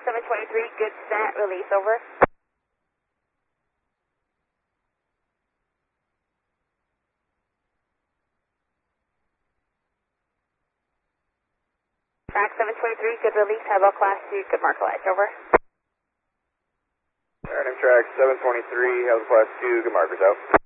723, good sent, release, over. Track 723, good release, Highball Class 2, good marker lights, over. Alright, I'm track 723, Highball Class 2, good markers out.